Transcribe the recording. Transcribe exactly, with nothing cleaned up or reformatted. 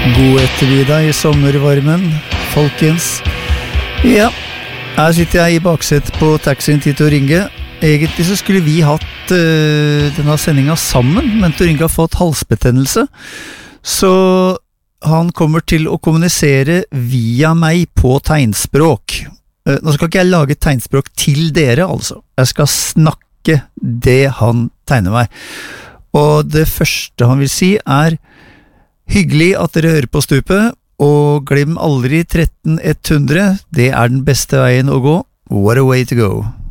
God ettermiddag I sommervarmen, folkens. Ja, her sitter jeg I bakset på taxien til Tor Inge. Egentlig så skulle vi hatt uh, denne sendingen sammen, men Tor Inge har fått halsbetennelse. Så han kommer til å kommunisere via meg på tegnspråk. Uh, nå skal ikke jeg lage tegnspråk til dere, altså. Jeg skal snakke det han tegner meg. Og det første han vil si er: hyggelig at dere hører på stupet, og glem aldri tretten hundre, det er den beste veien å gå. What a way to go.